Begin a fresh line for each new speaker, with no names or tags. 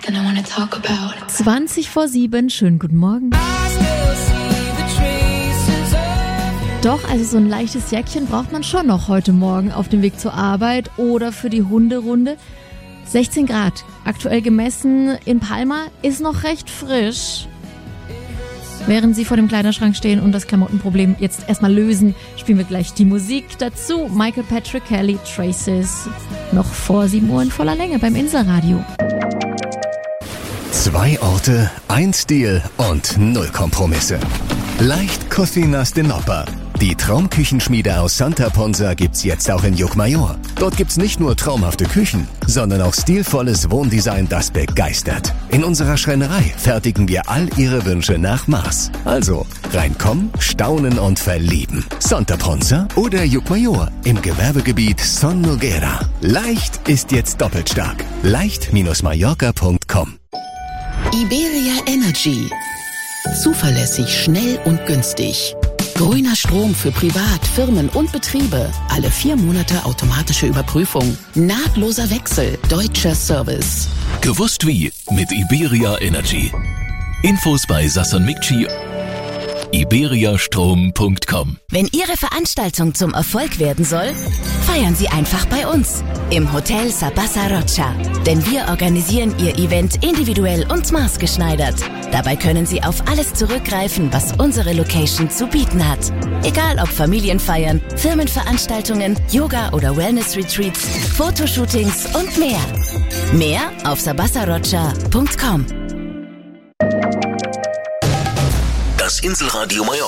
something I want to talk about.
7:20, schönen guten Morgen. Doch, also so ein leichtes Jäckchen braucht man schon noch heute Morgen auf dem Weg zur Arbeit oder für die Hunderunde. 16 Grad, aktuell gemessen in Palma, ist noch recht frisch. Während Sie vor dem Kleiderschrank stehen und das Klamottenproblem jetzt erstmal lösen, spielen wir gleich die Musik dazu. Michael Patrick Kelly, Traces, noch vor 7 Uhr in voller Länge beim Inselradio.
2 Orte, 1 Stil und 0 Kompromisse. Leicht Cocinas de Nopper. Die Traumküchenschmiede aus Santa Ponsa gibt's jetzt auch in Llucmajor. Dort gibt's nicht nur traumhafte Küchen, sondern auch stilvolles Wohndesign, das begeistert. In unserer Schreinerei fertigen wir all Ihre Wünsche nach Maß. Also reinkommen, staunen und verlieben. Santa Ponsa oder Llucmajor im Gewerbegebiet Son Noguera. Leicht ist jetzt doppelt stark. leicht-mallorca.com.
Iberia Energy. Zuverlässig, schnell und günstig. Grüner Strom für Privat, Firmen und Betriebe. Alle 4 Monate automatische Überprüfung. Nahtloser Wechsel. Deutscher Service.
Gewusst wie mit Iberia Energy. Infos bei Sasson Mikci. iberiastrom.com.
Wenn Ihre Veranstaltung zum Erfolg werden soll, feiern Sie einfach bei uns im Hotel Sabasa Rocha. Denn wir organisieren Ihr Event individuell und maßgeschneidert. Dabei können Sie auf alles zurückgreifen, was unsere Location zu bieten hat. Egal ob Familienfeiern, Firmenveranstaltungen, Yoga- oder Wellness-Retreats, Fotoshootings und mehr. Mehr auf sabasarocha.com.
Das Inselradio Mallorca.